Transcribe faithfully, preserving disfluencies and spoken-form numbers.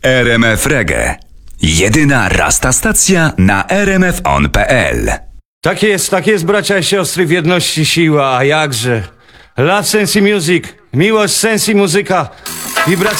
R M F Reggae. Jedyna rasta stacja na r m f on kropka p l. Tak jest, tak jest, bracia i siostry, w jedności siła, a jakże. Love Sensi Music, miłość Sensi Muzyka, wibracja.